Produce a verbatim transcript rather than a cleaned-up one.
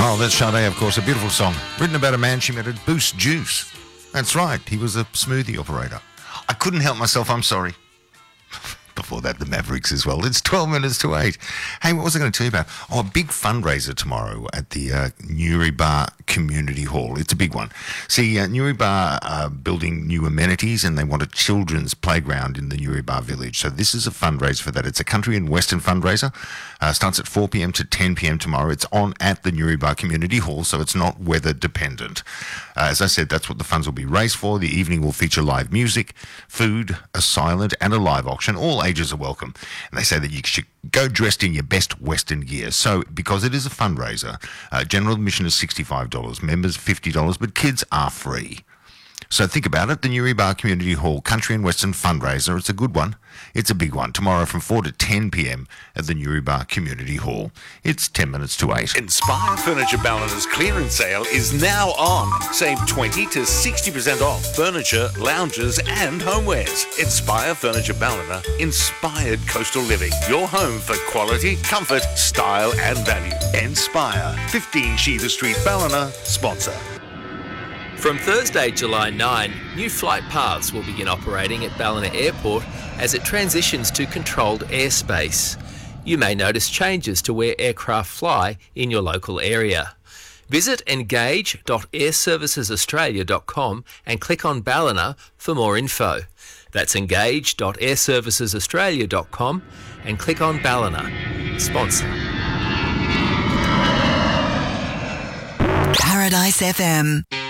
Oh, that's Sade, of course, a beautiful song. Written about a man she met at Boost Juice. That's right, he was a smoothie operator. I couldn't help myself, I'm sorry. Before that, the Mavericks as well. It's twelve minutes to eight. Hey, what was I going to tell you about? Oh, a big fundraiser tomorrow at the uh, Newrybar Community Hall. It's a big one. See, uh, Newrybar are building new amenities and they want a children's playground in the Newrybar village. So this is a fundraiser for that. It's a country and western fundraiser. Uh, starts at four p.m. to ten p.m. tomorrow. It's on at the Newrybar Community Hall, so it's not weather dependent. Uh, as I said, that's what the funds will be raised for. The evening will feature live music, food, a silent and a live auction. All ages are welcome. And they say that you should go dressed in your best Western gear. So, because it is a fundraiser, uh, general admission is sixty-five dollars, members fifty dollars, but kids are free. So think about it, the Newrybar Community Hall Country and Western fundraiser. It's a good one. It's a big one. Tomorrow from four to ten p.m. at the Newrybar Community Hall. It's ten minutes to eight. Inspire Furniture Ballina's clearance sale is now on. Save twenty to sixty percent off furniture, lounges and homewares. Inspire Furniture Ballina, inspired coastal living. Your home for quality, comfort, style and value. Inspire, fifteen Shiva Street, Ballina, sponsor. From Thursday, July ninth, new flight paths will begin operating at Ballina Airport as it transitions to controlled airspace. You may notice changes to where aircraft fly in your local area. Visit engage dot air services australia dot com and click on Ballina for more info. That's engage dot air services australia dot com and click on Ballina. Sponsor. Paradise F M.